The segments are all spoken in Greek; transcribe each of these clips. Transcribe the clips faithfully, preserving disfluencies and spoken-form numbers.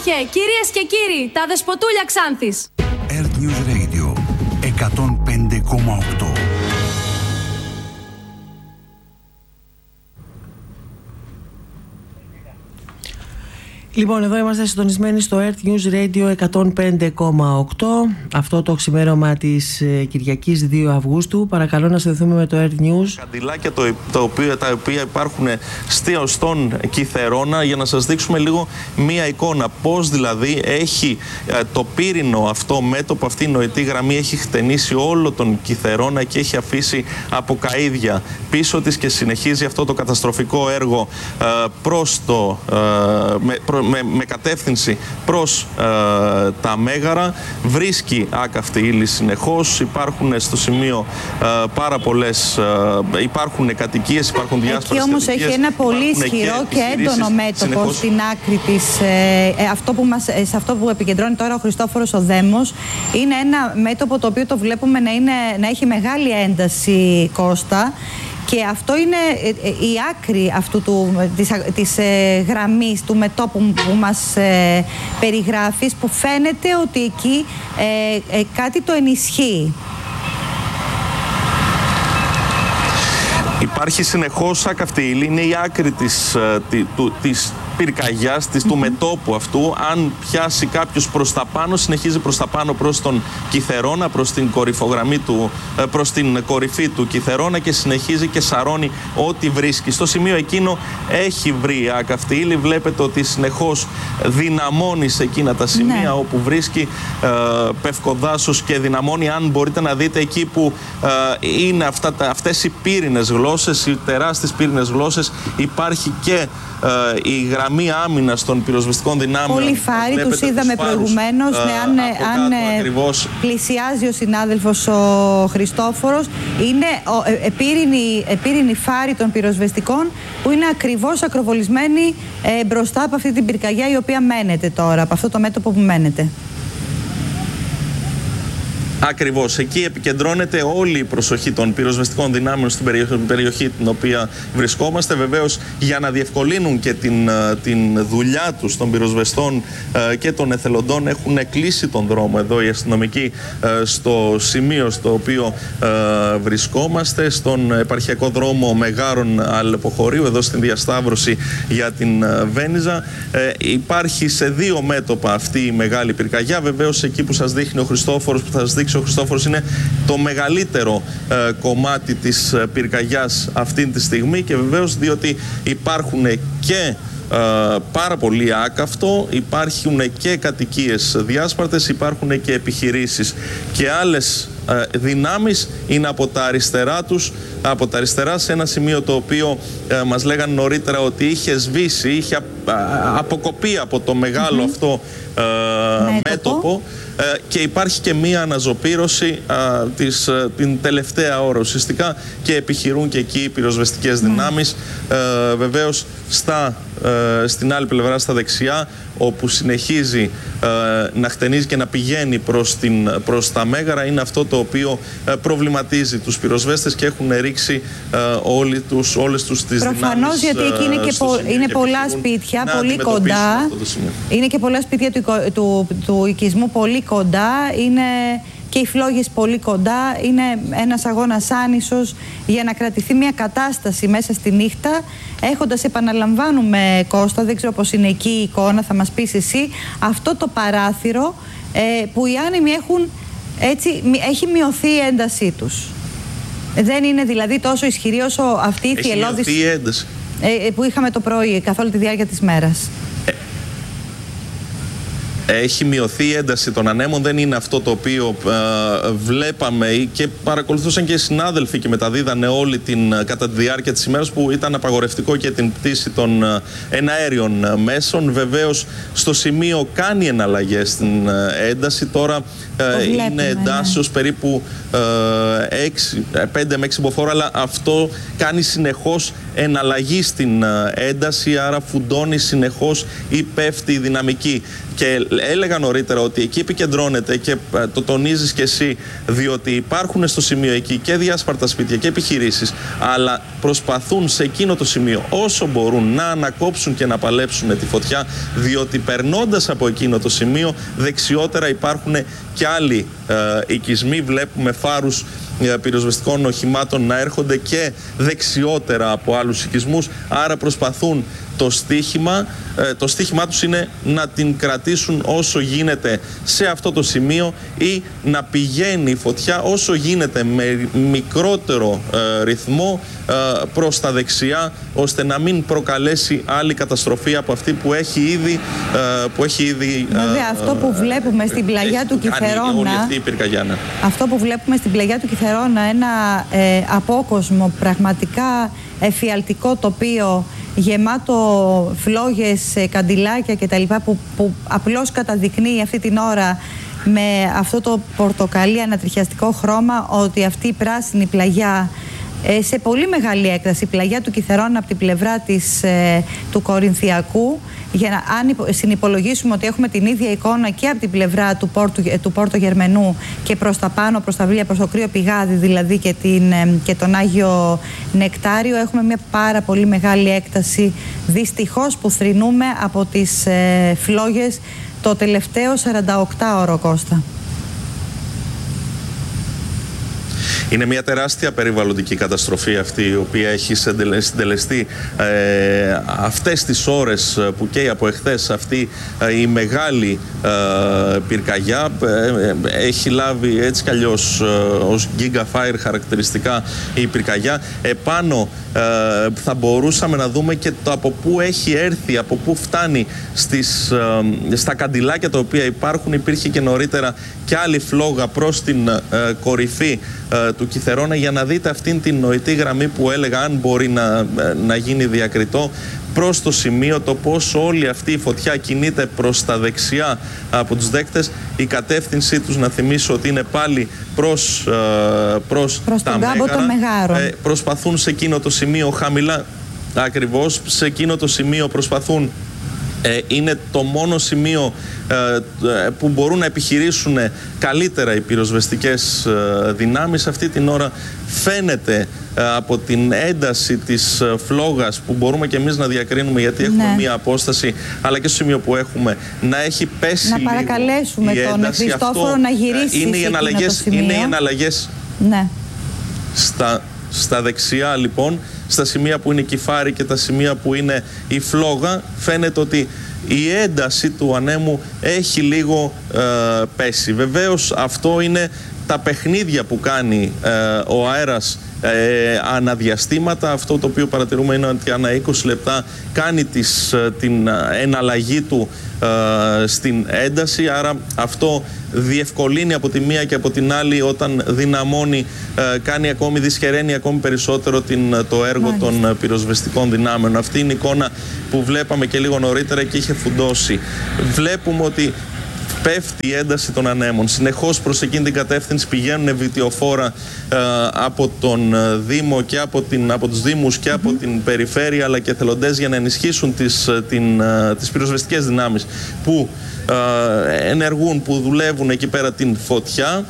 και κυρίες και κύριοι, τα δεσποτούλια Ξάνθης. Earth News Radio εκατόν πέντε κόμμα οκτώ. Λοιπόν, εδώ είμαστε συντονισμένοι στο Earth News Radio εκατόν πέντε κόμμα οκτώ. Αυτό το ξημέρωμα της ε, Κυριακής δύο Αυγούστου. Παρακαλώ να συνδεθούμε με το Earth News. Καντιλάκια το, το οποίο, τα οποία υπάρχουν στον Κιθερώνα, για να σας δείξουμε λίγο μία εικόνα. Πώς δηλαδή έχει ε, το πύρινο αυτό μέτωπο, αυτή η νοητή γραμμή έχει χτενίσει όλο τον Κιθερώνα και έχει αφήσει αποκαΐδια πίσω της και συνεχίζει αυτό το καταστροφικό έργο ε, προς το... Ε, με, προ, Με, με κατεύθυνση προς ε, τα Μέγαρα. Βρίσκει άκαυτη ύλη συνεχώς. Υπάρχουν στο σημείο ε, πάρα πολλές, ε, υπάρχουν κατοικίες, υπάρχουν διάσπαρες κατοικίες. Εκεί όμως έχει ένα πολύ ισχυρό και, και έντονο μέτωπο συνεχώς στην άκρη της. Ε, ε, αυτό που μας, ε, σε αυτό που επικεντρώνει τώρα ο Χριστόφορος ο Δέμος είναι ένα μέτωπο το οποίο το βλέπουμε να, είναι, να έχει μεγάλη ένταση, Κώστα. Και αυτό είναι η άκρη αυτού του, της, της ε, γραμμής, του μετώπου που μας ε, περιγράφεις, που φαίνεται ότι εκεί ε, ε, κάτι το ενισχύει. Υπάρχει συνεχώς άκαυτη ύλη, είναι η άκρη της, τη, του, της πυρκαγιάς, της, mm-hmm. του μετώπου αυτού. Αν πιάσει κάποιος προς τα πάνω, συνεχίζει προς τα πάνω, προς τον Κιθερώνα, προς την κορυφογραμμή του, προς την κορυφή του Κιθερώνα και συνεχίζει και σαρώνει ό,τι βρίσκει. Στο σημείο εκείνο έχει βρει άκαυτη ύλη. Βλέπετε ότι συνεχώς δυναμώνει σε εκείνα τα σημεία ναι. όπου βρίσκει ε, πευκοδάσος και δυναμώνει. Αν μπορείτε να δείτε εκεί που ε, είναι αυτά, αυτές οι πύρινες γλώσσες, οι τεράστιες πύρινες γλώσσες, υπάρχει και ε, η γραμμή άμυνας των πυροσβεστικών δυνάμεων. Όλοι φάροι, τους είδαμε προηγουμένως. Ναι, αν αν πλησιάζει ο συνάδελφος ο Χριστόφορος, είναι επίρινη, επίρινη φάροι των πυροσβεστικών που είναι ακριβώς ακροβολισμένοι ε, μπροστά από αυτή την πυρκαγιά η οποία μένεται τώρα, από αυτό το μέτωπο που μένεται. Ακριβώς. Εκεί επικεντρώνεται όλη η προσοχή των πυροσβεστικών δυνάμεων στην περιοχή, περιοχή την οποία βρισκόμαστε. Βεβαίως, για να διευκολύνουν και την, την δουλειά τους των πυροσβεστών ε, και των εθελοντών, έχουν κλείσει τον δρόμο εδώ οι αστυνομικοί ε, στο σημείο στο οποίο ε, βρισκόμαστε, στον επαρχιακό δρόμο Μεγάρων Αλεποχωρίου, εδώ στην διασταύρωση για την ε, Βένιζα. Ε, υπάρχει σε δύο μέτωπα αυτή η μεγάλη πυρκαγιά. Βεβαίως, εκεί που σας δείχνει ο Χριστόφορος, που θα σας δείξει ο Χριστόφορος, είναι το μεγαλύτερο ε, κομμάτι της ε, πυρκαγιάς αυτή τη στιγμή, και βεβαίως διότι υπάρχουν και ε, πάρα πολύ άκαυτο, υπάρχουν και κατοικίες διάσπαρτες, υπάρχουν και επιχειρήσεις και άλλες ε, δυνάμεις είναι από τα αριστερά τους, από τα αριστερά, σε ένα σημείο το οποίο ε, μας λέγανε νωρίτερα ότι είχε σβήσει, είχε α, α, αποκοπεί από το μεγάλο mm-hmm. αυτό ε, μέτωπο. μέτωπο. Και υπάρχει και μία αναζωπήρωση α, της, α, την τελευταία ώρα ουσιαστικά, και επιχειρούν και εκεί οι πυροσβεστικές δυνάμεις. Ε, βεβαίως στα, ε, στην άλλη πλευρά, στα δεξιά, όπου συνεχίζει ε, να χτενίζει και να πηγαίνει προς, την, προς τα Μέγαρα, είναι αυτό το οποίο ε, προβληματίζει τους πυροσβέστες και έχουν ρίξει ε, όλοι τους, όλες τους τις δυνάμεις. Προφανώς, γιατί εκεί είναι, και πο, είναι και πολλά σπίτια πολύ κοντά. Είναι και πολλά σπίτια του, του, του οικισμού πολύ κοντά. Είναι και οι φλόγες πολύ κοντά. Είναι ένας αγώνας άνισος για να κρατηθεί μια κατάσταση μέσα στη νύχτα, έχοντας, επαναλαμβάνουμε Κώστα, δεν ξέρω πώς είναι εκεί η εικόνα, θα μας πεις εσύ, αυτό το παράθυρο ε, που οι άνεμοι έχουν, έτσι, έχει μειωθεί η έντασή τους. Δεν είναι δηλαδή τόσο ισχυρή όσο αυτή η θυελλώδης ε, που είχαμε το πρωί καθ' όλη τη διάρκεια της μέρας. Έχει μειωθεί η ένταση των ανέμων, δεν είναι αυτό το οποίο ε, βλέπαμε και παρακολουθούσαν και οι συνάδελφοι και μεταδίδανε όλη την, κατά τη διάρκεια της ημέρας, που ήταν απαγορευτικό και την πτήση των ε, εναέριων ε, μέσων. Βεβαίως στο σημείο κάνει εναλλαγές στην ε, ένταση. Τώρα ε, βλέπουμε, είναι εντάσσεως ναι. περίπου ε, πέντε με έξι μποφόρ, αλλά αυτό κάνει συνεχώς εναλλαγή στην ένταση, άρα φουντώνει συνεχώς ή πέφτει η δυναμική. Και έλεγα νωρίτερα ότι εκεί επικεντρώνεται, και το τονίζεις και εσύ, διότι υπάρχουν στο σημείο εκεί και διάσπαρτα σπίτια και επιχειρήσεις, αλλά προσπαθούν σε εκείνο το σημείο όσο μπορούν να ανακόψουν και να παλέψουν τη φωτιά, διότι περνώντας από εκείνο το σημείο δεξιότερα υπάρχουν και άλλοι ε, οικισμοί. Βλέπουμε φάρους ε, πυροσβεστικών οχημάτων να έρχονται και δεξιότερα από άλλους οικισμούς, άρα προσπαθούν το στίχημα, ε, το στίχημά τους είναι να την κρατήσουν όσο γίνεται σε αυτό το σημείο ή να πηγαίνει η φωτιά όσο γίνεται με μικρότερο ε, ρυθμό ε, προς τα δεξιά, ώστε να μην προκαλέσει άλλη καταστροφή από αυτή που έχει ήδη, ε, που έχει ήδη Βέβαια, ε, αυτό που βλέπουμε στην πλαγιά του Κιθερώνα, αυτό που βλέπουμε στην πλαγιά του Κιθερώνα, ένα ε, απόκοσμο, πραγματικά εφιαλτικό τοπίο, γεμάτο φλόγες, καντιλάκια κτλ. Που, που απλώς καταδεικνύει αυτή την ώρα με αυτό το πορτοκαλί ανατριχιαστικό χρώμα ότι αυτή η πράσινη πλαγιά ε, σε πολύ μεγάλη έκταση, η πλαγιά του Κιθερώνα από την πλευρά της, ε, του Κορινθιακού, για να, αν συνυπολογίσουμε ότι έχουμε την ίδια εικόνα και από την πλευρά του Πόρτου, του Πόρτο Γερμενού και προς τα πάνω, προς τα Βίλια, προς το Κρύο Πηγάδι δηλαδή και, την, και τον Άγιο Νεκτάριο, έχουμε μια πάρα πολύ μεγάλη έκταση, δυστυχώς, που θρηνούμε από τις ε, φλόγες το τελευταίο σαρανταοκτάωρο, Κώστα. Είναι μια τεράστια περιβαλλοντική καταστροφή αυτή, η οποία έχει συντελεστεί ε, αυτές τις ώρες που καίει από εχθές αυτή ε, η μεγάλη ε, πυρκαγιά. Ε, έχει λάβει έτσι κι αλλιώς ε, ως gigafire χαρακτηριστικά η πυρκαγιά. Επάνω ε, θα μπορούσαμε να δούμε και το από πού έχει έρθει, από πού φτάνει στις, ε, στα καντιλάκια τα οποία υπάρχουν. Υπήρχε και νωρίτερα και άλλη φλόγα προς την ε, κορυφή ε, του Κιθερώνα, για να δείτε αυτήν την νοητή γραμμή που έλεγα, αν μπορεί να, να γίνει διακριτό, προς το σημείο το πώς όλη αυτή η φωτιά κινείται προς τα δεξιά από τους δέκτες. Η κατεύθυνσή τους, να θυμίσω ότι είναι πάλι προς, προς, προς τα Μέγαρα. Ε, προσπαθούν σε εκείνο το σημείο χαμηλά, ακριβώς σε εκείνο το σημείο προσπαθούν. Ε, είναι το μόνο σημείο ε, που μπορούν να επιχειρήσουν καλύτερα οι πυροσβεστικές ε, δυνάμεις. Αυτή την ώρα φαίνεται ε, από την ένταση της ε, φλόγας, που μπορούμε και εμείς να διακρίνουμε, γιατί έχουμε ναι. μία απόσταση, αλλά και στο σημείο που έχουμε, να έχει πέσει να παρακαλέσουμε λίγο η τον Χριστόφορο να γυρίσει. Είναι οι εναλλαγές, είναι οι εναλλαγές ναι. στα, στα δεξιά, λοιπόν, στα σημεία που είναι η Κιφάρη και τα σημεία που είναι η φλόγα. Φαίνεται ότι η ένταση του ανέμου έχει λίγο ε, πέσει. Βεβαίως αυτό είναι τα παιχνίδια που κάνει ε, ο αέρας ε, αναδιαστήματα. Αυτό το οποίο παρατηρούμε είναι ότι ανά είκοσι λεπτά κάνει τις, την εναλλαγή του ε, στην ένταση, άρα αυτό διευκολύνει από τη μία και από την άλλη, όταν δυναμώνει, ε, κάνει ακόμη, δυσχεραίνει ακόμη περισσότερο την, το έργο Μάλιστα. των πυροσβεστικών δυνάμεων. Αυτή είναι η εικόνα που βλέπαμε και λίγο νωρίτερα και είχε φουντώσει. Βλέπουμε ότι πέφτει η ένταση των ανέμων. Συνεχώς προς εκείνη την κατεύθυνση πηγαίνουν βιτιοφόρα ε, από τον Δήμο και από, την, από τους Δήμους και mm-hmm. από την περιφέρεια, αλλά και εθελοντές, για να ενισχύσουν τις, την, τις πυροσβεστικές δυνάμεις που ε, ενεργούν, που δουλεύουν εκεί πέρα την φωτιά.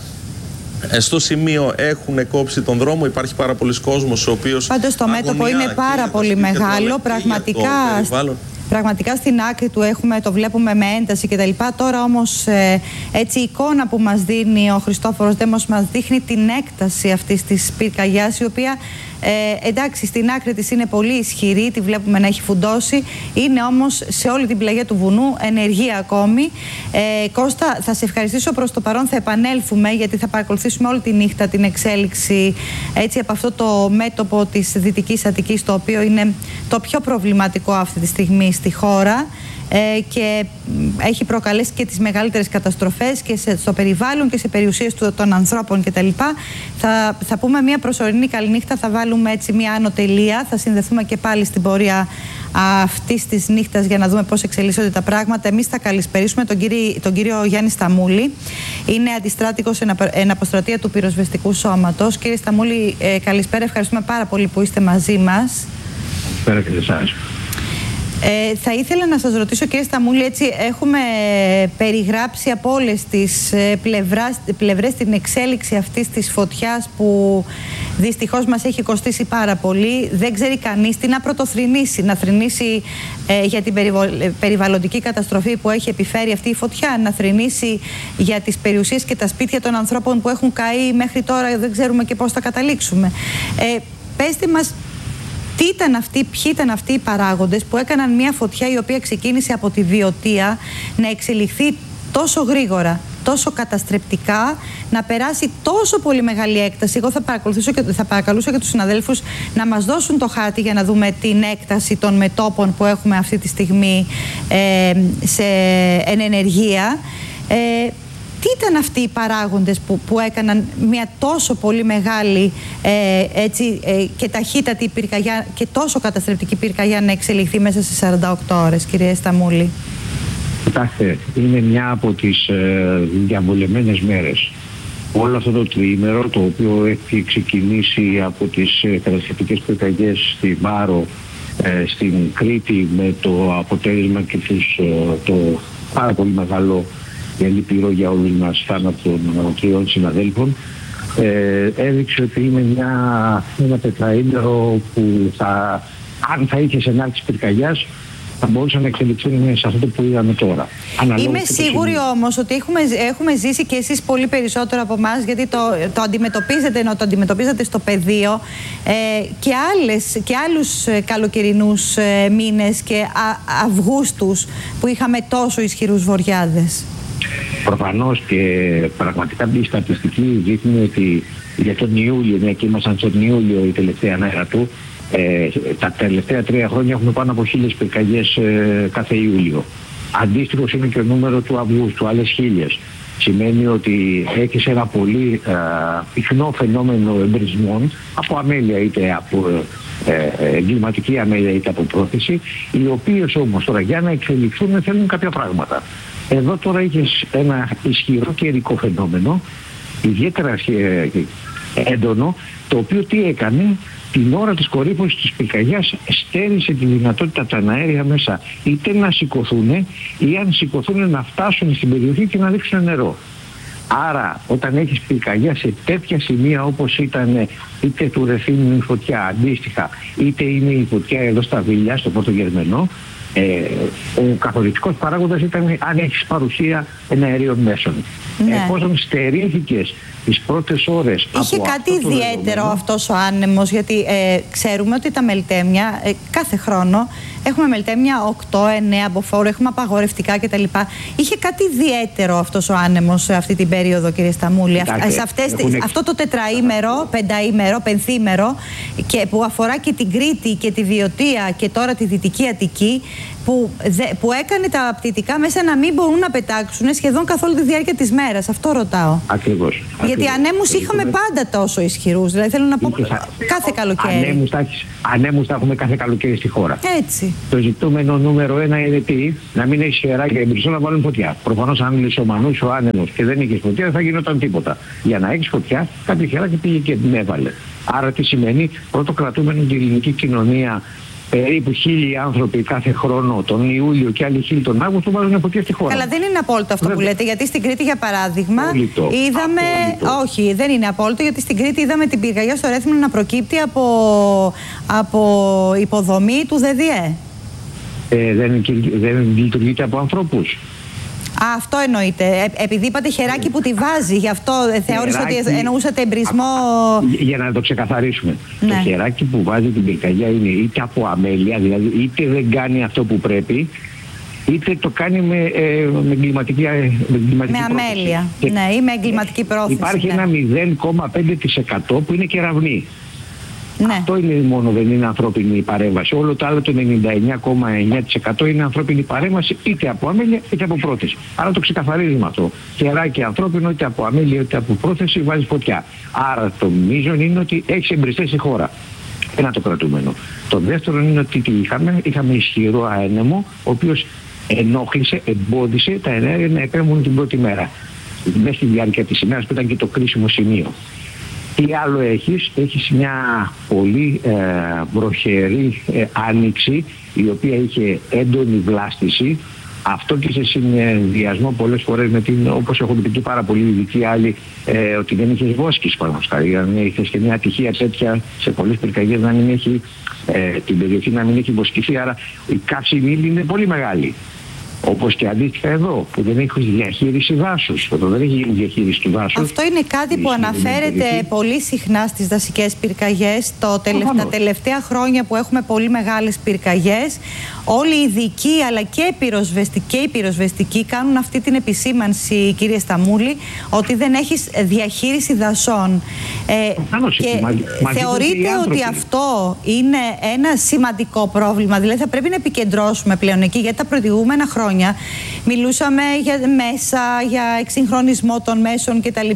Στο σημείο έχουν κόψει τον δρόμο. Υπάρχει πάρα πολλοί κόσμος ο οποίος... Πάντως το μέτωπο είναι πάρα πολύ μεγάλο. Πραγματικά... Πραγματικά στην άκρη του έχουμε, το βλέπουμε με ένταση κτλ. Τώρα όμως ε, έτσι η εικόνα που μας δίνει ο Χριστόφορος Δέμος μας δείχνει την έκταση αυτής της πυρκαγιάς, η οποία ε, εντάξει, στην άκρη της είναι πολύ ισχυρή, τη βλέπουμε να έχει φουντώσει, είναι όμως σε όλη την πλαγιά του βουνού ενεργή ακόμη. Ε, Κώστα, θα σε ευχαριστήσω προς το παρόν, θα επανέλθουμε, γιατί θα παρακολουθήσουμε όλη τη νύχτα την εξέλιξη έτσι, από αυτό το μέτωπο της Δυτικής Αττικής, το οποίο είναι το πιο προβληματικό αυτή τη στιγμή στη χώρα ε, και έχει προκαλέσει και τις μεγαλύτερες καταστροφές και σε, στο περιβάλλον και σε περιουσίες του, των ανθρώπων κτλ. Θα, θα πούμε μια προσωρινή καληνύχτα, θα βάλουμε έτσι μια άνω τελεία, θα συνδεθούμε και πάλι στην πορεία αυτής της νύχτας για να δούμε πώς εξελίσσονται τα πράγματα. Εμείς θα καλησπερίσουμε τον κύριο, τον κύριο Γιάννη Σταμούλη, είναι αντιστράτηγος εν, εν αποστρατεία του Πυροσβεστικού Σώματος. Κύριε Σταμούλη, ε, καλησπέρα, ευχαριστούμε πάρα πολύ που είστε μαζί μας. Πέρα και σε εσάς. Ε, θα ήθελα να σας ρωτήσω, κύριε Σταμούλη, έτσι έχουμε περιγράψει από όλες τις πλευράς, πλευρές την εξέλιξη αυτής της φωτιάς που δυστυχώς μας έχει κοστίσει πάρα πολύ. Δεν ξέρει κανείς τι να πρωτοθρηνήσει, να θρηνήσει ε, για την περιβαλλοντική καταστροφή που έχει επιφέρει αυτή η φωτιά, να θρηνήσει για τις περιουσίες και τα σπίτια των ανθρώπων που έχουν καεί μέχρι τώρα, δεν ξέρουμε και πώς θα καταλήξουμε. Ε, πέστε μας, τι ήταν αυτοί, ποιοι ήταν αυτοί οι παράγοντες που έκαναν μια φωτιά η οποία ξεκίνησε από τη Βιωτία να εξελιχθεί τόσο γρήγορα, τόσο καταστρεπτικά, να περάσει τόσο πολύ μεγάλη έκταση. Εγώ θα παρακολουθήσω και θα παρακαλούσα και τους συναδέλφους να μας δώσουν το χάρτη για να δούμε την έκταση των μετώπων που έχουμε αυτή τη στιγμή ε, σε, εν ενεργεία. Ε, Τι ήταν αυτοί οι παράγοντες που, που έκαναν μια τόσο πολύ μεγάλη ε, έτσι, ε, και ταχύτατη πυρκαγιά και τόσο καταστρεπτική πυρκαγιά να εξελιχθεί μέσα σε σαράντα οκτώ ώρες, κύριε Σταμούλη? Κοιτάξτε, είναι μια από τις ε, διαβολεμένες μέρες. Όλο αυτό το τριήμερο, το οποίο έχει ξεκινήσει από τις ε, καταστροφικές πυρκαγιές στη Βάρο, ε, στην Κρήτη, με το αποτέλεσμα και τους, ε, το πάρα πολύ μεγάλο και λυπηρό για όλους μας θάνατο των τριών συναδέλφων, ε, έδειξε ότι είναι μια, ένα τετραήμερο που θα, αν θα είχε ενάρξη πυρκαγιάς, θα μπορούσαν να εξελιχθούν σε αυτό που είδαμε τώρα. Είμαι σίγουρη όμως ότι έχουμε, έχουμε ζήσει και εσείς πολύ περισσότερο από εμάς, γιατί το, το αντιμετωπίζετε, ενώ το αντιμετωπίζετε στο πεδίο ε, και, άλλες, και άλλους καλοκαιρινούς ε, μήνες και α, Αυγούστους που είχαμε τόσο ισχυρούς βοριάδες. Προφανώς, και πραγματικά η στατιστική δείχνει ότι για τον Ιούλιο, μια και ήμασταν στον Ιούλιο η τελευταία μέρα του, ε, τα τελευταία τρία χρόνια έχουμε πάνω από χίλιες πυρκαγιές ε, κάθε Ιούλιο. Αντίστοιχος είναι και ο νούμερο του Αυγούστου, άλλες χίλιες. Σημαίνει ότι έχεις ένα πολύ ε, πυκνό φαινόμενο εμπρισμών από αμέλεια, είτε από ε, εγκληματική αμέλεια είτε από πρόθεση, οι οποίες όμως τώρα για να εξελιχθούν θέλουν κάποια πράγματα. Εδώ τώρα είχες ένα ισχυρό καιρικό φαινόμενο, ιδιαίτερα έντονο, το οποίο τι έκανε? Την ώρα της κορύφωσης της πυρκαγιάς στέρισε τη δυνατότητα τα αέρια μέσα είτε να σηκωθούν ή αν σηκωθούν να φτάσουν στην περιοχή και να ρίξουν νερό. Άρα όταν έχεις πυρκαγιά σε τέτοια σημεία όπως ήταν είτε του Ρεθύμνου η φωτιά αντίστοιχα, είτε είναι η φωτιά εδώ στα Βίλια, στο Πόρτο Γερμενό, Ε, ο καθοριστικός παράγοντας ήταν αν έχεις παρουσία εναερίων μέσων. Ναι. Εφόσον στερήθηκες τις πρώτες ώρες. Είχε από κάτι αυτό ιδιαίτερο δεδομένο, αυτός ο άνεμος, γιατί ε, ξέρουμε ότι τα μελτέμια ε, κάθε χρόνο έχουμε μελτέμια οκτώ εννέα από φόρο, έχουμε απαγορευτικά κτλ. Είχε κάτι ιδιαίτερο αυτός ο άνεμος σε αυτή την περίοδο, κύριε Σταμούλη? Κοιτάξτε, σε αυτές, έχουν... Αυτό το τετραήμερο, πενταήμερο, πενθήμερο, και που αφορά και την Κρήτη και τη Βιωτία και τώρα τη Δυτική Αττική, που, δε, που έκανε τα πτυτικά μέσα να μην μπορούν να πετάξουν σχεδόν καθ' όλη τη διάρκεια της μέρας. Αυτό ρωτάω. Ακριβώς. Γιατί ακριβώς. ανέμους είχαμε πάντα τόσο ισχυρούς. Δηλαδή θέλω να πω θα... κάθε καλοκαίρι. Ανέμους θα, ανέμους θα έχουμε κάθε καλοκαίρι στη χώρα. Έτσι. Το ζητούμενο νούμερο ένα είναι τι? Να μην έχει χεράκια εμπριστό να βάλουν φωτιά. Προφανώς αν λησομανούσε ο άνεμος και δεν είχε φωτιά δεν θα γινόταν τίποτα. Για να έχει φωτιά, κάποιο χεράκι πήγε και την έβαλε. Άρα τι σημαίνει? Πρώτο κρατούμενο την ελληνική κοινωνία. Περίπου χίλιοι άνθρωποι κάθε χρόνο τον Ιούλιο και άλλοι χίλιοι τον Αύγουστο βάζουν φωτιά στη χώρα. Καλά, δεν είναι απόλυτο αυτό που λέτε, γιατί στην Κρήτη, για παράδειγμα, απόλυτο, είδαμε. Απόλυτο. Όχι, δεν είναι απόλυτο, γιατί στην Κρήτη είδαμε την πυρκαγιά στο Ρέθυμνο να προκύπτει από, από υποδομή του ΔΔΕ. Ε, δεν, δεν λειτουργείται από ανθρώπους. Α, αυτό εννοείται. Ε, επειδή είπατε χεράκι που τη βάζει, γι' αυτό θεώρησα ότι εννοούσατε εμπρισμό. Για να το ξεκαθαρίσουμε. Ναι. Το χεράκι που βάζει την πυρκαγιά είναι είτε από αμέλεια, δηλαδή είτε δεν κάνει αυτό που πρέπει, είτε το κάνει με, ε, με εγκληματική, με εγκληματική με αμέλεια. Ναι, ή με εγκληματική πρόθεση. Υπάρχει ναι. ένα μηδέν κόμμα πέντε τοις εκατό που είναι κεραυνή. Ναι. Αυτό είναι μόνο, δεν είναι ανθρώπινη παρέμβαση. Όλο το άλλο το ενενήντα εννέα κόμμα εννέα τοις εκατό είναι ανθρώπινη παρέμβαση είτε από αμέλεια είτε από πρόθεση. Άρα το ξεκαθαρίζουμε αυτό. Χεράκι ανθρώπινο είτε από αμέλεια είτε από πρόθεση βάζει φωτιά. Άρα το μείζον είναι ότι έχει εμπριστές στη χώρα. Ένα το κρατούμενο. Το δεύτερο είναι ότι τι είχαμε? Είχαμε ισχυρό αένεμο, ο οποίος ενόχλησε, εμπόδισε τα ενέργεια να επέμβουν την πρώτη μέρα. Μέσα στη διάρκεια της ημέρας που ήταν και το κρίσιμο σημείο. Τι άλλο έχεις? Έχεις μια πολύ ε, βροχερή ε, άνοιξη, η οποία είχε έντονη βλάστηση. Αυτό και σε συνδυασμό πολλές φορές με την, όπως έχουν πει και πάρα πολύ ειδικοί άλλοι, ε, ότι δεν είχες βόσκηση παραδείγματος. Δηλαδή είχες και μια ατυχία τέτοια σε πολλές πυρκαγιές να μην έχει ε, την περιοχή να μην έχει βοσκηθεί, άρα η καύσιμη ύλη είναι πολύ μεγάλη. Όπως και αντίστοιχα εδώ, που δεν έχει διαχείριση δάσους. Εδώ δεν έχει διαχείριση του δάσους. Αυτό είναι κάτι που αναφέρεται πολύ συχνά στις δασικές πυρκαγιές. Το τελευ... Τα τελευταία χρόνια που έχουμε πολύ μεγάλες πυρκαγιές, όλοι οι ειδικοί αλλά και οι πυροσβεστικοί, οι πυροσβεστικοί κάνουν αυτή την επισήμανση, κύριε Σταμούλη, ότι δεν έχεις διαχείριση δασών. Ε, και μα... θεωρείτε ότι αυτό είναι ένα σημαντικό πρόβλημα? Δηλαδή θα πρέπει να επικεντρώσουμε πλέον εκεί, γιατί τα προηγούμενα χρόνια μιλούσαμε για μέσα, για εξυγχρονισμό των μέσων κτλ.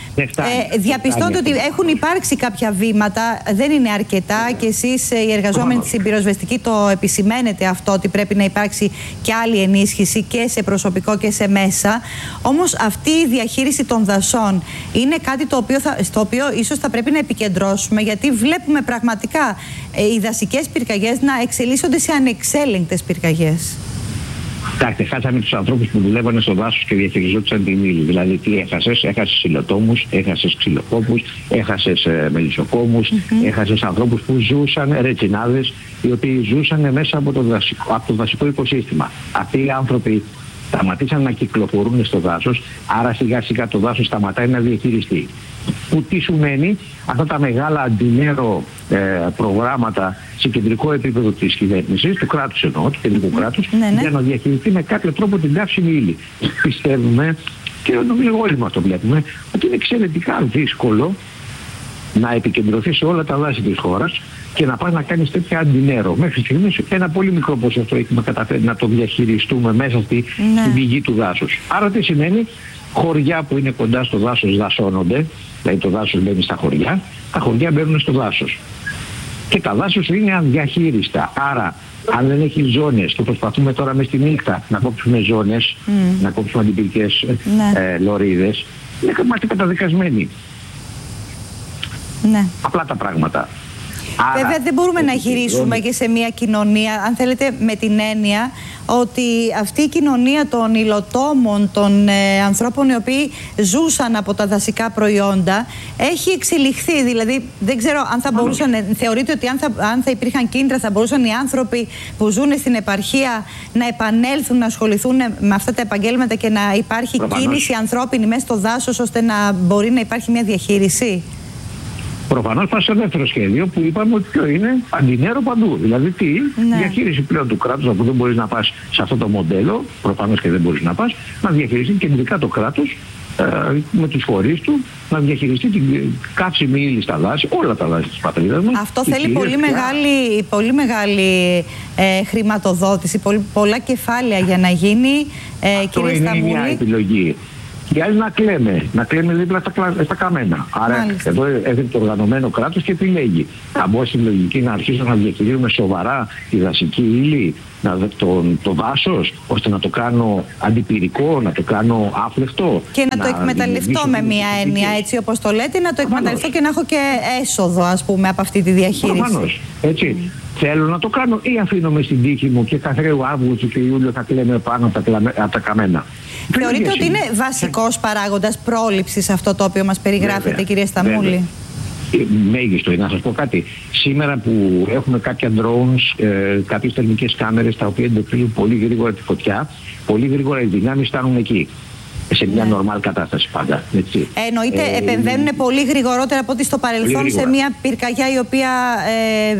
Ε, διαπιστώνται ότι έχουν υπάρξει κάποια βήματα, δεν είναι αρκετά, και εσείς οι εργαζόμενοι στην πυροσβεστική το επισημαίνετε αυτό, ότι πρέπει να υπάρξει και άλλη ενίσχυση και σε προσωπικό και σε μέσα. Όμως αυτή η διαχείριση των δασών είναι κάτι το οποίο θα, στο οποίο ίσως θα πρέπει να επικεντρώσουμε, γιατί βλέπουμε πραγματικά ε, οι δασικές πυρκαγιές να εξελίσσονται σε ανεξέλεγκτες πυρκαγιές. Κοιτάξτε, χάσαμε τους ανθρώπους που δουλεύανε στο δάσος και διαχειριζόντουσαν την ύλη. Δηλαδή, τι έχασες? Έχασες υλοτόμους, έχασες ξυλοκόπους, έχασες ε, μελισσοκόμους, mm-hmm. έχασες ανθρώπους που ζούσαν, ρετσινάδες, οι οποίοι ζούσαν μέσα από το δασικό, από το δασικό οικοσύστημα. Αυτοί οι άνθρωποι σταματήσαν να κυκλοφορούν στο δάσος, άρα σιγά σιγά το δάσος σταματάει να διαχειριστεί. Που τι σημαίνει? Αυτά τα μεγάλα αντινέρο ε, προγράμματα σε κεντρικό επίπεδο της κυβέρνησης, του κράτους εννοώ, του κεντρικού κράτους, ναι, ναι. για να διαχειριστεί με κάποιο τρόπο την καύσιμη ύλη. Πιστεύουμε, και νομίζω όλοι μας το βλέπουμε, ότι είναι εξαιρετικά δύσκολο να επικεντρωθεί σε όλα τα δάση της χώρας και να πάει να κάνεις τέτοια αντινέρο. Μέχρι στιγμής ένα πολύ μικρό ποσοστό έχουμε καταφέρει να το διαχειριστούμε μέσα στη, ναι. στην πηγή του δάσους. Άρα τι σημαίνει? Χωριά που είναι κοντά στο δάσος δασώνονται, δηλαδή το δάσος μπαίνει στα χωριά, τα χωριά μπαίνουν στο δάσος. Και τα δάσος είναι αδιαχείριστα. Άρα, αν δεν έχει ζώνες, και προσπαθούμε τώρα μες τη νύχτα να κόψουμε ζώνες, mm. να κόψουμε αντιπυρικές ναι. ε, λωρίδες, είναι είμαστε καταδικασμένοι. Ναι. Απλά τα πράγματα. Άρα, βέβαια δεν μπορούμε να γυρίσουμε και σε μια κοινωνία, αν θέλετε, με την έννοια ότι αυτή η κοινωνία των υλοτόμων, των ε, ανθρώπων οι οποίοι ζούσαν από τα δασικά προϊόντα, έχει εξελιχθεί. Δηλαδή δεν ξέρω αν θα μπορούσαν, θεωρείτε ότι αν θα, αν θα υπήρχαν κίνητρα, θα μπορούσαν οι άνθρωποι που ζουν στην επαρχία να επανέλθουν, να ασχοληθούν με αυτά τα επαγγέλματα και να υπάρχει Προφανώς. κίνηση ανθρώπινη μέσα στο δάσος, ώστε να μπορεί να υπάρχει μια διαχείριση? Προφανώς πάει στο δεύτερο σχέδιο που είπαμε ότι ποιο είναι αντινέρο παντού. Δηλαδή τι, ναι. διαχείριση πλέον του κράτους, όπου δεν μπορείς να πας σε αυτό το μοντέλο, προφανώς και δεν μπορείς να πας, να διαχειριστεί κεντρικά το κράτος ε, με τους φορείς του, να διαχειριστεί την καύσιμη ύλη στα δάση, όλα τα δάση της πατρίδας μας. Αυτό θέλει πολύ πια... μεγάλη, πολύ μεγάλη ε, χρηματοδότηση, πολύ, πολλά κεφάλαια για να γίνει, ε, κύριε Σταμούλη. Είναι μια επιλογή. Και άλλοι να κλαίμε, να κλαίμε δίπλα στα, στα καμένα. Άρα Μάλιστα. εδώ έρχεται το οργανωμένο κράτος και επιλέγει. Θα μπω στην λογική να αρχίσω να διαχειρίζουμε σοβαρά τη δασική ύλη, να, το, το δάσος, ώστε να το κάνω αντιπυρικό, να το κάνω άφλεκτο. Και να, να το εκμεταλλευτώ με μία έννοια, έτσι όπως το λέτε, να το εκμεταλλευτώ και να έχω και έσοδο, ας πούμε, από αυτή τη διαχείριση. Προφανώς, έτσι. Mm. Θέλω να το κάνω ή αφήνομαι στην τύχη μου και κάθε Αύγουστο και Ιούλιο θα κλαίμε πάνω από τα, από τα καμένα? Θεωρείτε ότι είναι βασικός παράγοντας πρόληψης αυτό το οποίο μας περιγράφετε, βέβαια, κύριε Σταμούλη? Μέγιστο. Να σας πω κάτι. Σήμερα που έχουμε κάποια drones, ε, κάποιες θερμικές κάμερες τα οποία εντοπίζουν πολύ γρήγορα τη φωτιά, πολύ γρήγορα οι δυνάμεις φτάνουν εκεί. Σε μια ναι. νορμάλ κατάσταση πάντα. Έτσι. Ε, εννοείται ε, επεμβαίνουν ε, πολύ γρηγορότερα από ό,τι στο παρελθόν σε μια πυρκαγιά η οποία ε,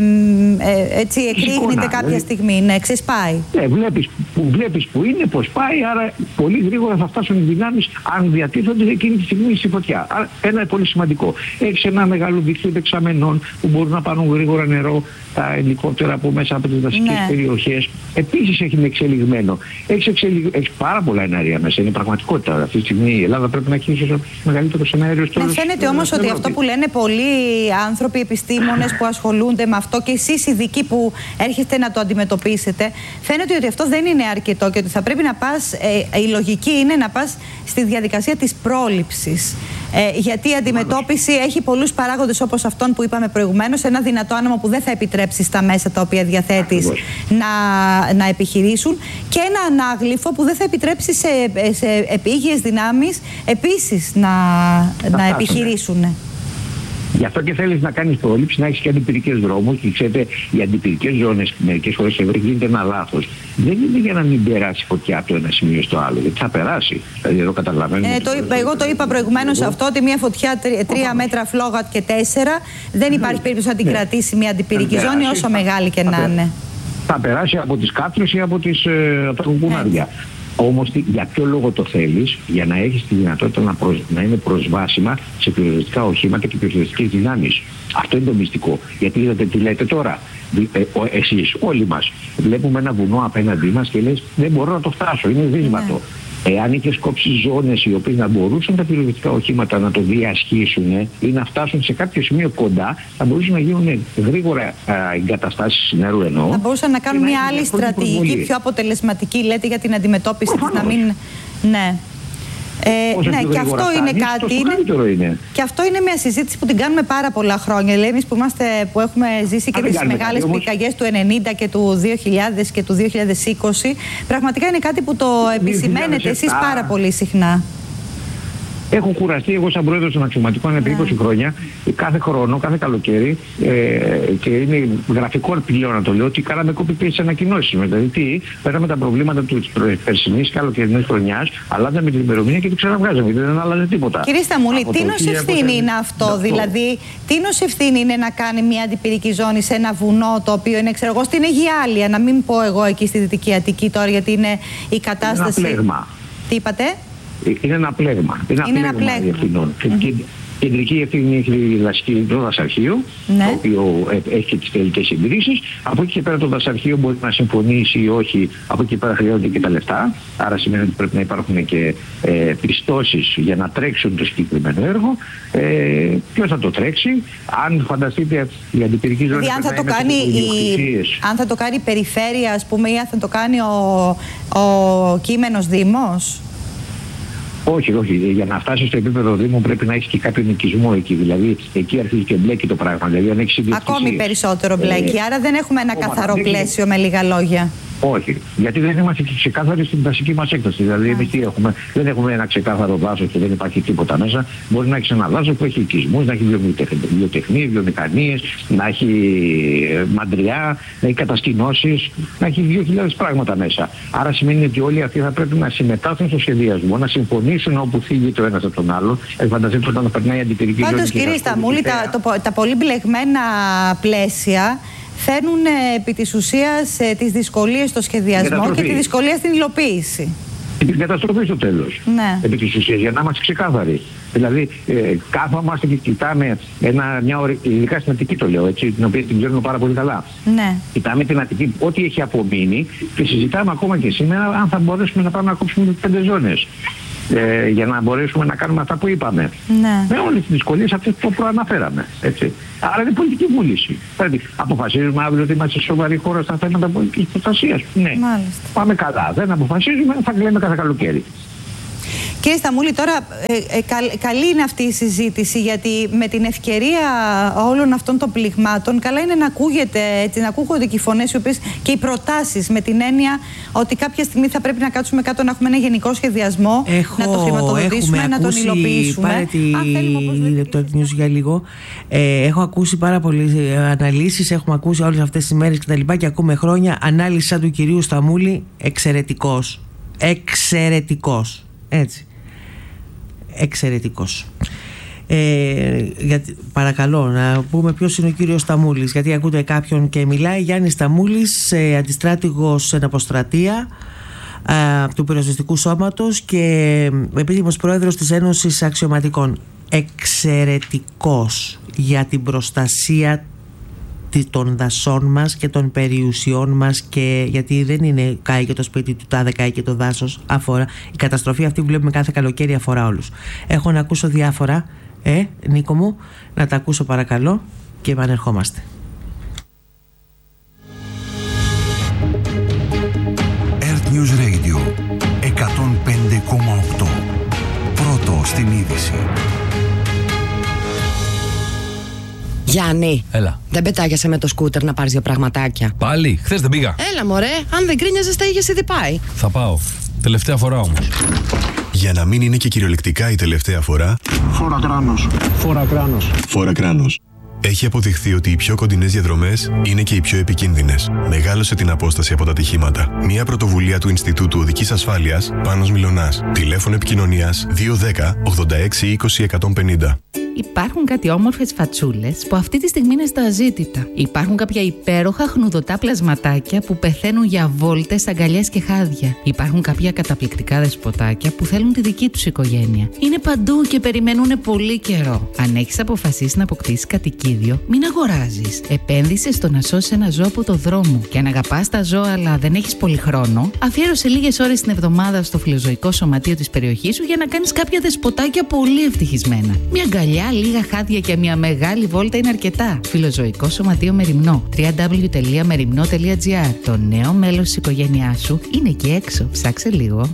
ε, έτσι εκρήγνεται κάποια δηλαδή, στιγμή, ναι, ξεσπάει. Ναι, βλέπεις που, βλέπεις που είναι, πως πάει, άρα πολύ γρήγορα θα φτάσουν οι δυνάμεις αν διατίθονται εκείνη τη στιγμή στη φωτιά. Άρα ένα πολύ σημαντικό. Έχεις ένα μεγάλο δίκτυο δεξαμενών που μπορούν να πάρουν γρήγορα νερό, τα ελικόπτερα από μέσα από τις δασικές ναι. περιοχές. Επίσης έχει εξελιγμένο. Έχεις, εξελιγ... έχεις πάρα πολλά εναέρια μέσα, είναι πραγματικότητα. Αυτή τη στιγμή η Ελλάδα πρέπει να έχει ίσως μεγαλύτερο σενάριο στο ναι, φαίνεται όμως ότι αυτό που λένε πολλοί άνθρωποι, επιστήμονες που ασχολούνται με αυτό και εσείς ειδικοί που έρχεστε να το αντιμετωπίσετε, φαίνεται ότι αυτό δεν είναι αρκετό και ότι θα πρέπει να πας, ε, η λογική είναι να πας στη διαδικασία της πρόληψης. Ε, γιατί η αντιμετώπιση έχει πολλούς παράγοντες, όπως αυτόν που είπαμε προηγουμένως, ένα δυνατό άνεμο που δεν θα επιτρέψει στα μέσα τα οποία διαθέτεις να, να επιχειρήσουν, και ένα ανάγλυφο που δεν θα επιτρέψει σε, σε επίγειες δυνάμεις επίσης να, να επιχειρήσουν. Γι' αυτό και θέλεις να κάνεις πρόληψη, να έχεις και αντιπυρικές δρόμους. Και ξέρετε, οι αντιπυρικές ζώνες μερικές φορές γίνεται ένα λάθος. Δεν είναι για να μην περάσει φωτιά από το ένα σημείο στο άλλο, γιατί θα περάσει. Δηλαδή, εδώ καταλαβαίνουμε. Ε, το, εγώ το είπα προηγουμένως αυτό, ότι μια φωτιά τρία μέτρα φλόγα και τέσσερα δεν υπάρχει περίπτωση να την κρατήσει μια αντιπυρική ζώνη, όσο μεγάλη και να είναι. Θα περάσει από τις κάτρες ή από, τις, ε, από τα κουκουνάρια. Όμως για ποιο λόγο το θέλεις? Για να έχεις τη δυνατότητα να, προσ... να είναι προσβάσιμα σε πυροσβεστικά οχήματα και πυροσβεστικές δυνάμεις. Αυτό είναι το μυστικό. Γιατί είδατε τι λέτε τώρα. Ε, εσείς, όλοι μας, βλέπουμε ένα βουνό απέναντί μας και λες δεν μπορώ να το φτάσω, είναι δύσματο. Ναι. Εάν είχες κόψει ζώνες οι οποίες να μπορούσαν τα πυροσβεστικά οχήματα να το διασχίσουν ή να φτάσουν σε κάποιο σημείο κοντά, θα μπορούσαν να γίνουν γρήγορα εγκαταστάσεις νερού εννοώ. Θα μπορούσαν να κάνουν μια άλλη στρατηγική, πιο αποτελεσματική, λέτε, για την αντιμετώπιση της, να μην... Ναι. Ε, ναι, και αυτό είναι κάτι. Είναι, είναι. Και αυτό είναι μια συζήτηση που την κάνουμε πάρα πολλά χρόνια. Δηλαδή, εμείς που, είμαστε, που έχουμε ζήσει και τις μεγάλες πυρκαγιές του ενενήντα και του δύο χιλιάδες και του δύο χιλιάδες είκοσι, πραγματικά είναι κάτι που το επισημαίνετε εσείς πάρα πολύ συχνά. Έχω κουραστεί εγώ σαν πρόεδρος των αξιωματικών επί είκοσι χρόνια, κάθε χρόνο, κάθε καλοκαίρι, ε, και είναι γραφικό πλέον να το λέω, ότι κάναμε copy-paste ανακοινώσεις. Δηλαδή τι, πέραμε τα προβλήματα της περσινής καλοκαιρινής χρονιάς, αλλάζαμε την ημερομηνία και την ξαναβγάζαμε, δεν άλλαζε τίποτα. Κύριε Σταμούλη, τι νος ευθύνη είναι αυτό, αυτό, δηλαδή, τι νος ευθύνη είναι να κάνει μια αντιπυρική ζώνη σε ένα βουνό το οποίο είναι, ξέρω εγώ, στην Αιγιάλεια, να μην πω εγώ εκεί στη Δυτική Αττική τώρα, γιατί είναι η κατάσταση. Είναι ένα πλέγμα. Τι είπατε? Είναι ένα πλέγμα. Είναι ένα είναι πλέγμα διευθυνών. Mm-hmm. Κεντρική ευθύνη έχει το δασαρχείο, ναι. Το οποίο έχει και τις τελικές συγκρίσεις. Από εκεί και πέρα το δασαρχείο μπορεί να συμφωνήσει ή όχι. Από εκεί και πέρα χρειάζονται και τα λεφτά. Άρα σημαίνει ότι πρέπει να υπάρχουν και ε, πιστώσεις για να τρέξουν το συγκεκριμένο έργο. Ε, ποιος θα το τρέξει? Αν φανταστείτε η αντιπυρική ζώνη. Δηλαδή, αν θα, το κάνει η, αν θα το κάνει η περιφέρεια, ας πούμε, ή αν θα το κάνει ο, ο κείμενος Δήμος. Όχι, όχι. Για να φτάσει στο επίπεδο Δήμου πρέπει να έχει και κάποιο νοικισμό εκεί. Δηλαδή εκεί αρχίζει και μπλέκει το πράγμα. Δηλαδή, αν έχεις ακόμη περισσότερο μπλέκει. Ε, Άρα δεν έχουμε ένα καθαρό πλαίσιο, με λίγα λόγια. Όχι, γιατί δεν είμαστε ξεκάθαροι στην δασική μας έκταση. Δηλαδή, εμείς τι έχουμε? Δεν έχουμε ένα ξεκάθαρο δάσος και δεν υπάρχει τίποτα μέσα. Μπορεί να έχει ένα δάσος που έχει οικισμούς, να έχει βιοτεχνίες, βιομηχανίες, να έχει μαντριά, να έχει κατασκηνώσεις, να έχει δύο χιλιάδες πράγματα μέσα. Άρα σημαίνει ότι όλοι αυτοί θα πρέπει να συμμετάσχουν στο σχεδιασμό, να συμφωνήσουν όπου φύγει το ένας από τον άλλο. Φανταστείτε όταν περνάει η αντιπυρική ζώνη. Πάντως, κύριε Σταμούλη, τα, το, τα πολύ μπλεγμένα πλαίσια φέρνουν επί της ουσίας ε, τις δυσκολίες στο σχεδιασμό και τη δυσκολία στην υλοποίηση. Την καταστροφή στο τέλος. Ναι. Επί της ουσίας, για να είμαστε ξεκάθαροι. Δηλαδή, ε, κάθομαστε και κοιτάμε ένα, μια ώρα, ειδικά στην Αττική το λέω, έτσι, την οποία την ξέρουμε πάρα πολύ καλά. Ναι. Κοιτάμε την Αττική, ό,τι έχει απομείνει και συζητάμε ακόμα και σήμερα αν θα μπορέσουμε να πάμε να κόψουμε τις πέντε ζώνες. Ε, για να μπορέσουμε να κάνουμε αυτά που είπαμε. Ναι. Με όλες τις δυσκολίες αυτές που προαναφέραμε. Έτσι. Άρα είναι πολιτική βούληση. Δηλαδή, αποφασίζουμε αύριο ότι είμαστε σοβαρή χώρα στα θέματα πολιτικής προστασίας. Ναι. Μάλιστα. Πάμε καλά. Δεν αποφασίζουμε, θα κλαίμε κάθε καλοκαίρι. Κύριε Σταμούλη, τώρα ε, ε, καλ, καλή είναι αυτή η συζήτηση, γιατί με την ευκαιρία όλων αυτών των πληγμάτων καλά είναι να ακούγεται, έτσι, να ακούγονται και οι φωνές οι οποίες, και οι προτάσεις, με την έννοια ότι κάποια στιγμή θα πρέπει να κάτσουμε κάτω, να έχουμε ένα γενικό σχεδιασμό, Έχω, να το χρηματοδοτήσουμε, να τον υλοποιήσουμε. Πάρε τη news για λίγο. Ε, έχω ακούσει πάρα πολλές αναλύσεις, έχουμε ακούσει όλες αυτές τις μέρες και τα λοιπά, και ακούμε χρόνια. Ανάλυση σαν του κυρίου Σταμούλη, εξαιρετικός. Εξαιρετικός. Έτσι. Εξαιρετικός. Ε, γιατί, παρακαλώ να πούμε ποιος είναι ο κύριος Σταμούλης, γιατί ακούτε κάποιον και μιλάει. Γιάννης Σταμούλης, ε, αντιστράτηγος στην αποστρατεία ε, του πυροσβεστικού σώματος και επίτιμος πρόεδρος της Ένωσης Αξιωματικών. Εξαιρετικός για την προστασία των δασών μας και των περιουσιών μας, και γιατί δεν είναι κάει και το σπίτι του τάδε, κάει και το δάσος, αφορά. Η καταστροφή αυτή που βλέπουμε κάθε καλοκαίρι αφορά όλους. Έχω να ακούσω διάφορα, ε, Νίκο μου, να τα ακούσω παρακαλώ και επανερχόμαστε. Earth News Radio εκατόν πέντε κόμμα οκτώ. Πρώτο στην είδηση. Γιάννη. Έλα. Δεν πετάγεσαι με το σκούτερ να πάρεις δύο πραγματάκια? Πάλι, χθες δεν πήγα. Έλα μωρέ, αν δεν κρίνιαζες θα είχες ήδη πάει. Θα πάω. Τελευταία φορά όμως. Για να μην είναι και κυριολεκτικά η τελευταία φορά. Φόρα κράνος. Φόρα κράνος. Φόρα κράνος. Έχει αποδειχθεί ότι οι πιο κοντινές διαδρομές είναι και οι πιο επικίνδυνες. Μεγάλωσε την απόσταση από τα ατυχήματα. Μια πρωτοβουλία του Ινστιτούτου Οδικής Ασφάλειας, Πάνος Μιλωνάς. Τηλέφωνο επικοινωνίας δύο ένα μηδέν ογδόντα έξι είκοσι εκατόν πενήντα. Υπάρχουν κάτι όμορφες φατσούλες που αυτή τη στιγμή είναι στα αζήτητα. Υπάρχουν κάποια υπέροχα χνουδωτά πλασματάκια που πεθαίνουν για βόλτες, αγκαλιές και χάδια. Υπάρχουν κάποια καταπληκτικά δεσποτάκια που θέλουν τη δική τους οικογένεια. Είναι παντού και περιμένουν πολύ καιρό. Αν έχεις αποφασίσει να αποκτήσεις κατοικίδιο, μην αγοράζεις. Επένδυσε στο να σώσεις ένα ζώο από το δρόμο. Και αν αγαπάς τα ζώα αλλά δεν έχεις πολύ χρόνο, αφιέρωσε λίγες ώρες την εβδομάδα στο φιλοζωικό σωματείο της περιοχής σου για να κάνεις κάποια δεσποτάκια πολύ ευτυχισμένα. Μια αγκαλιά, λίγα χάδια και μια μεγάλη βόλτα είναι αρκετά. Φιλοζωικό Σωματείο Μεριμνό. double-u double-u double-u τελεία μεριμνό τελεία τζι άρ. Το νέο μέλος της οικογένειάς σου είναι εκεί έξω. Ψάξε λίγο.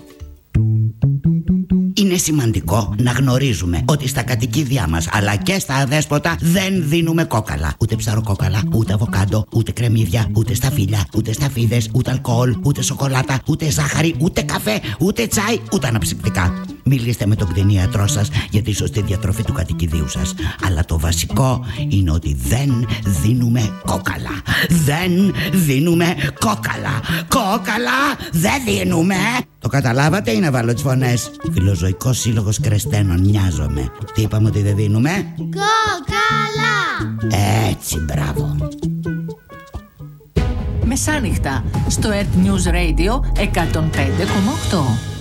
Είναι σημαντικό να γνωρίζουμε ότι στα κατοικίδια μας αλλά και στα αδέσποτα δεν δίνουμε κόκαλα. Ούτε ψαροκόκαλα, ούτε αβοκάντο, ούτε κρεμμύδια, ούτε σταφύλια, ούτε σταφίδες, ούτε αλκοόλ, ούτε σοκολάτα, ούτε ζάχαρη, ούτε καφέ, ούτε τσάι, ούτε αναψυκτικά. Μιλήστε με τον κτηνίατρό σας για τη σωστή διατροφή του κατοικιδίου σας. Αλλά το βασικό είναι ότι δεν δίνουμε κόκαλα. Δεν δίνουμε κόκαλα. Κόκαλα δεν δίνουμε. Το καταλάβατε ή να βάλω τις φωνές? Φιλοζωικός Σύλλογος Κρεστένων, νοιάζομαι. Τι είπαμε ότι δεν δίνουμε? Κόκαλα. Έτσι, μπράβο. Μεσάνυχτα στο Earth News Radio εκατόν πέντε κόμμα οκτώ.